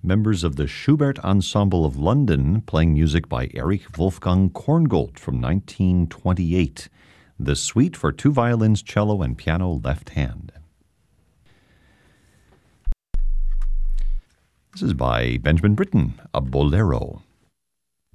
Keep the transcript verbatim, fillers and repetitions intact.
members of the Schubert Ensemble of London playing music by Erich Wolfgang Korngold from nineteen twenty-eight, the Suite for Two Violins, Cello, and Piano Left Hand. This is by Benjamin Britten, a bolero.